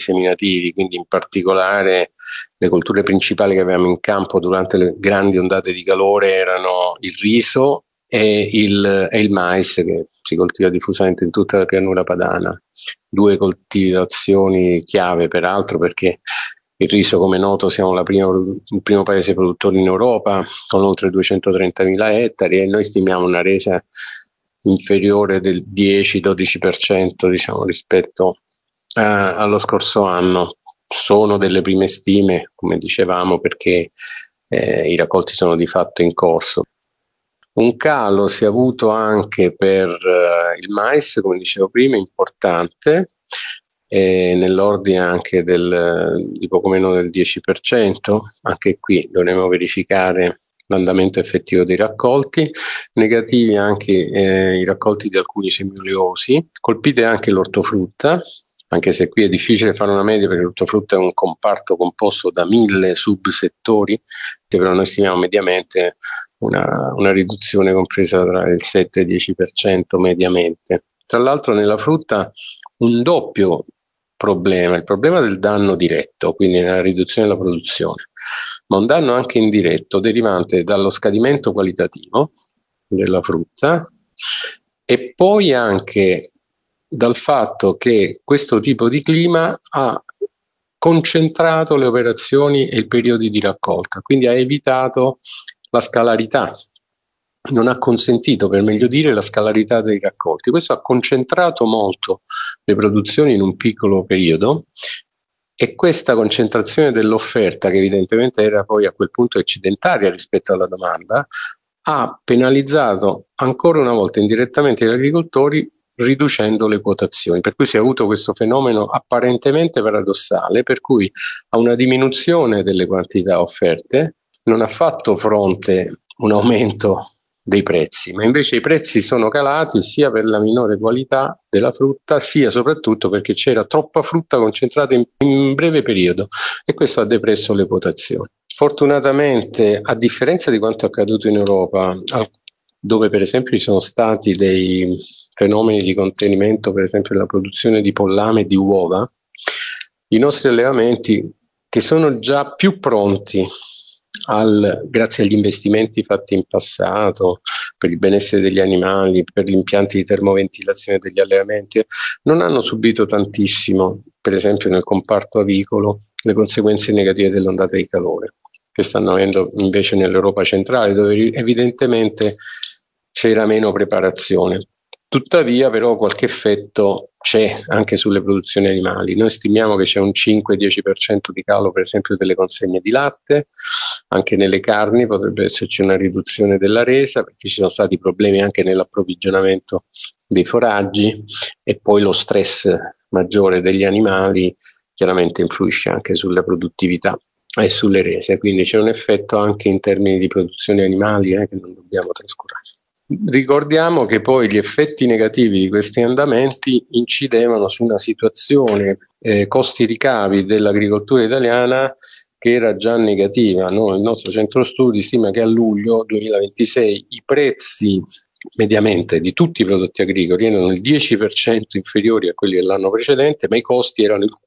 seminativi, quindi in particolare le colture principali che avevamo in campo durante le grandi ondate di calore erano il riso e il mais, che si coltiva diffusamente in tutta la pianura padana. Due coltivazioni chiave peraltro, perché il riso, come noto, siamo il primo paese produttore in Europa con oltre 230.000 ettari e noi stimiamo una resa inferiore del 10-12%, diciamo, rispetto allo scorso anno. Sono delle prime stime, come dicevamo, perché i raccolti sono di fatto in corso. Un calo si è avuto anche per il mais, come dicevo prima, importante, nell'ordine anche di poco meno del 10%. Anche qui dovremo verificare l'andamento effettivo dei raccolti. Negativi anche i raccolti di alcuni semioleosi, colpite anche l'ortofrutta, anche se qui è difficile fare una media perché l'ortofrutta è un comparto composto da 1000 subsettori, che però noi stimiamo mediamente una riduzione compresa tra il 7 e il 10% mediamente. Tra l'altro nella frutta un doppio problema, il problema del danno diretto, quindi nella riduzione della produzione, ma un danno anche indiretto derivante dallo scadimento qualitativo della frutta e poi anche dal fatto che questo tipo di clima ha concentrato le operazioni e i periodi di raccolta, quindi ha evitato la scalarità, non ha consentito, per meglio dire, la scalarità dei raccolti. Questo ha concentrato molto le produzioni in un piccolo periodo e questa concentrazione dell'offerta, che evidentemente era poi a quel punto eccedentaria rispetto alla domanda, ha penalizzato ancora una volta indirettamente gli agricoltori riducendo le quotazioni, per cui si è avuto questo fenomeno apparentemente paradossale, per cui a una diminuzione delle quantità offerte non ha fatto fronte un aumento dei prezzi, ma invece i prezzi sono calati sia per la minore qualità della frutta, sia soprattutto perché c'era troppa frutta concentrata in breve periodo e questo ha depresso le quotazioni. Fortunatamente, a differenza di quanto è accaduto in Europa, dove per esempio ci sono stati dei fenomeni di contenimento, per esempio della produzione di pollame e di uova, i nostri allevamenti, che sono già più pronti grazie agli investimenti fatti in passato per il benessere degli animali, per gli impianti di termoventilazione degli allevamenti, non hanno subito tantissimo, per esempio nel comparto avicolo, le conseguenze negative dell'ondata di calore che stanno avendo invece nell'Europa centrale, dove evidentemente c'era meno preparazione. Tuttavia però qualche effetto c'è anche sulle produzioni animali. Noi stimiamo che c'è un 5-10% di calo per esempio delle consegne di latte, anche nelle carni potrebbe esserci una riduzione della resa perché ci sono stati problemi anche nell'approvvigionamento dei foraggi e poi lo stress maggiore degli animali chiaramente influisce anche sulla produttività e sulle rese, quindi c'è un effetto anche in termini di produzioni animali che non dobbiamo trascurare. Ricordiamo che poi gli effetti negativi di questi andamenti incidevano su una situazione costi-ricavi dell'agricoltura italiana che era già negativa, no? Il nostro centro studi stima che a luglio 2026 i prezzi mediamente di tutti i prodotti agricoli erano il 10% inferiori a quelli dell'anno precedente, ma i costi erano il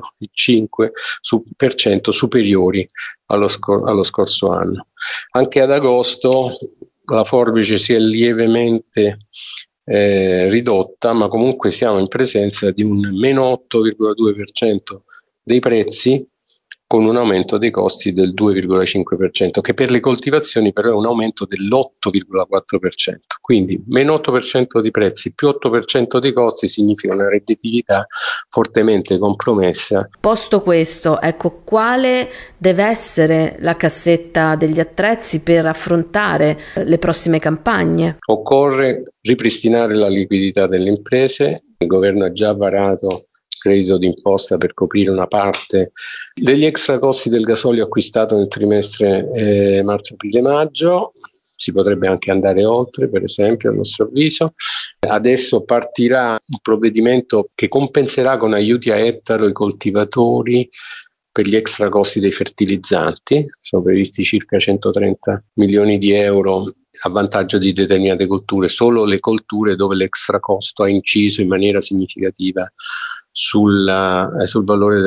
4-5% superiori allo scorso anno. Anche ad agosto la forbice si è lievemente ridotta, ma comunque siamo in presenza di un meno 8,2% dei prezzi con un aumento dei costi del 2,5%, che per le coltivazioni però è un aumento dell'8,4%. Quindi meno 8% di prezzi più 8% di costi significa una redditività fortemente compromessa. Posto questo, ecco, quale deve essere la cassetta degli attrezzi per affrontare le prossime campagne? Occorre ripristinare la liquidità delle imprese. Il governo ha già varato credito d'imposta per coprire una parte degli extra costi del gasolio acquistato nel trimestre marzo-aprile-maggio. Si potrebbe anche andare oltre, per esempio, a nostro avviso. Adesso partirà un provvedimento che compenserà con aiuti a ettaro i coltivatori per gli extra costi dei fertilizzanti. Sono previsti circa 130 milioni di euro a vantaggio di determinate colture, solo le colture dove l'extra costo ha inciso in maniera significativa sul valore